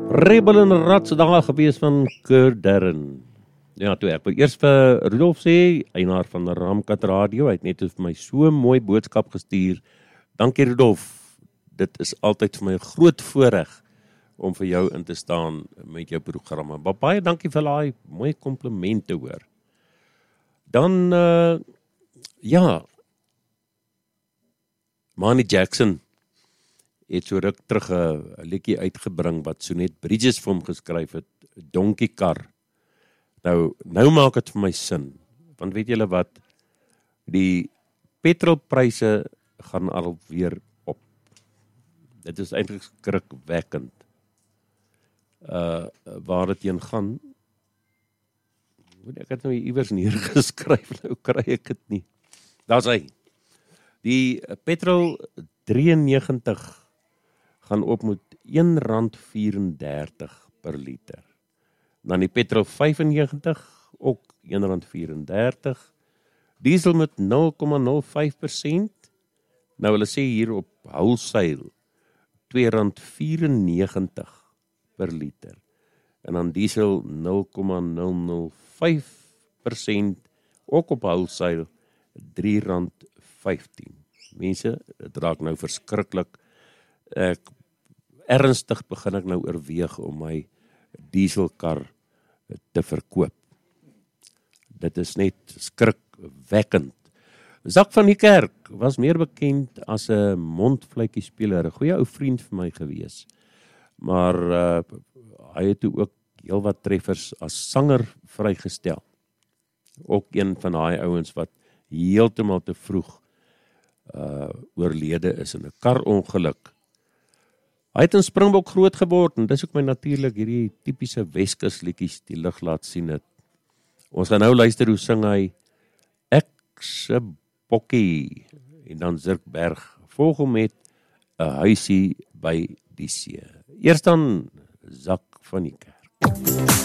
Rebel en Rats daar gewees van Kurdarren. Ja, toe ek wil eers vir Rudolf sê, eienaar van Ramkat Radio, hy het net vir my so mooi boodskap gestuur. Dankie Rudolf, dit is altyd vir my 'n groot voorreg om vir jou in te staan met jou programme. Maar baie dankie vir daai mooi komplimente hoor. Dan, ja, Manny Jackson het so ruk terug 'n liedjie uitgebring wat Sonet Bridges vir hom geskryf het, Donkie Kar. Nou maak dit vir my sin, want weet julle wat, die petrolpryse gaan alweer op. Dit is eintlik skrikwekkend. Waar dit heen gaan, ek het nou iewers neergeskryf, nou kry ek dit nie. Daar's hy. Die petrol 93 gaan op met R1.34 per liter. Dan die petrol 95 ook R1.34. Diesel met 0,05%. Nou hulle sê hier op wholesale R2.94 per liter. En dan diesel 0,005%, ook op wholesale R3.15. Mense, dit raak nou verskriklik. Ernstig begin ek nou oorweeg om my dieselkar te verkoop. Dit is net skrikwekkend. Zak van die Kerk was meer bekend as 'n mondvletjiespeler, 'n goeie ou vriend vir my gewees. Maar hy het toe ook heelwat treffers as sanger vrygestel. Ook een van daai ouens wat heeltemal te vroeg oorlede is in 'n karongeluk. Hy het in Springbok groot geword en dis ook my natuurlik hierdie tipiese Weskus liedjies die lig laat sien het. Ons gaan nou luister hoe sing hy Ek se bokkie en dan Zirkberg volg hom met 'n huisie by die see. Eers dan Zak van die Kerk.